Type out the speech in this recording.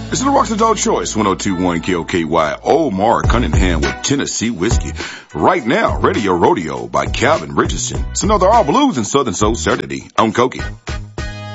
It's the Rock's Adult Choice, 1021 KOKY, Omar Cunningham with Tennessee Whiskey. Right now, Radio Rodeo by Calvin Richardson. It's another All Blues and Southern Soul Saturday on Koki.